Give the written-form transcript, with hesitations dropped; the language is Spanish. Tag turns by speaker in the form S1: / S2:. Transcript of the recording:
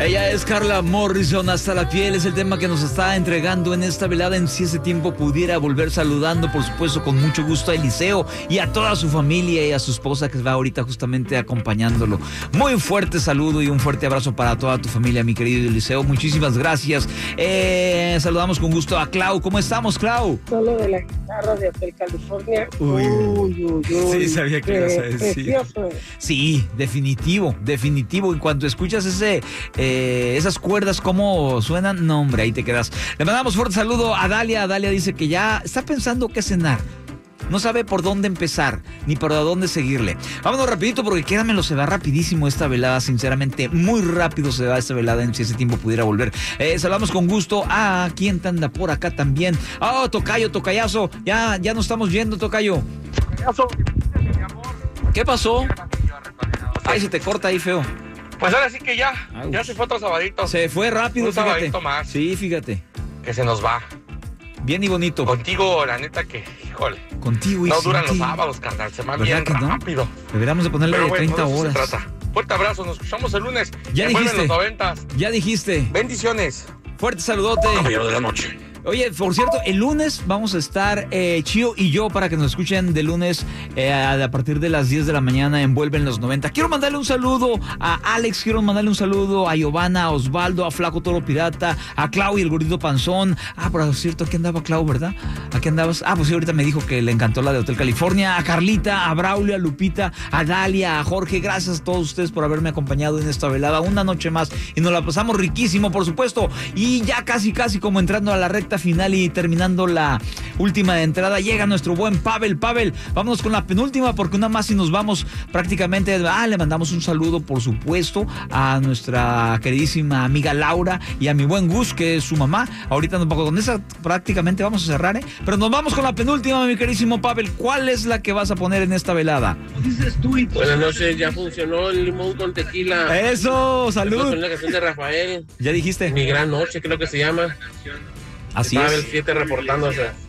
S1: Ella es Carla Morrison, Hasta la piel, es el tema que nos está entregando en esta velada. En Si ese tiempo pudiera volver, saludando, por supuesto, con mucho gusto a Eliseo y a toda su familia y a su esposa que va ahorita justamente acompañándolo. Muy fuerte saludo y un fuerte abrazo para toda tu familia, mi querido Eliseo. Muchísimas gracias. Saludamos con gusto a Clau. ¿Cómo estamos, Clau?
S2: Solo de la guitarra de Hotel California.
S1: Uy. Sí, sabía que ibas a decir.
S2: Precioso.
S1: Sí, definitivo. En cuanto escuchas esas cuerdas, cómo suenan, no, hombre, ahí te quedas. Le mandamos fuerte saludo a Dalia. Dalia dice que ya está pensando qué cenar. No sabe por dónde empezar, ni por dónde seguirle. Vámonos rapidito porque créanmelo, se va rapidísimo esta velada, sinceramente, muy rápido se va esta velada en Si ese tiempo pudiera volver. Saludamos con gusto a quien anda por acá también. Oh, Tocayazo, ya nos estamos yendo, Tocayo.
S3: Tocayazo, mi amor.
S1: ¿Qué pasó? Ay, se te corta ahí feo.
S3: Pues ahora sí que ya se fue otro sabadito.
S1: Se fue rápido,
S3: un
S1: fíjate.
S3: Sabadito más.
S1: Sí, fíjate.
S3: Que se nos va.
S1: Bien y bonito.
S3: Contigo, la neta que, híjole.
S1: Contigo y
S3: no
S1: sin
S3: duran
S1: ti.
S3: los sábados, carnal. Se van bien rápido.
S1: No? Deberíamos de ponerle
S3: pero
S1: 30
S3: bueno,
S1: horas.
S3: Se trata. Fuerte abrazo, nos escuchamos el lunes.
S1: Ya dijiste.
S3: Los 90s.
S1: Ya dijiste.
S3: Bendiciones.
S1: Fuerte saludote.
S3: Caballero de la noche.
S1: Oye, por cierto, el lunes vamos a estar Chío y yo para que nos escuchen de lunes a partir de las 10 de la mañana en Vuelven los 90. Quiero mandarle un saludo a Alex, quiero mandarle un saludo a Giovanna, a Osvaldo, a Flaco Toro Pirata, a Clau y el Gordito Panzón. Por cierto, aquí andaba Clau, ¿verdad? Aquí andabas. Pues sí, ahorita me dijo que le encantó la de Hotel California. A Carlita, a Braulio, a Lupita, a Dalia, a Jorge. Gracias a todos ustedes por haberme acompañado en esta velada. Una noche más y nos la pasamos riquísimo, por supuesto. Y ya casi como entrando a la recta final y terminando la última de entrada, llega nuestro buen Pavel. Vámonos con la penúltima porque una más y nos vamos prácticamente. Le mandamos un saludo, por supuesto, a nuestra queridísima amiga Laura y a mi buen Gus, que es su mamá. Ahorita con esa prácticamente vamos a cerrar, pero nos vamos con la penúltima, mi queridísimo Pavel. ¿Cuál es la que vas a poner en esta velada?
S4: Buenas noches, ya funcionó el limón con tequila.
S1: Eso, salud.
S4: Con la canción de Rafael.
S1: Ya dijiste.
S4: Mi gran noche, creo que se llama.
S1: Así
S4: Pavel
S1: es.
S4: 7 reportándose.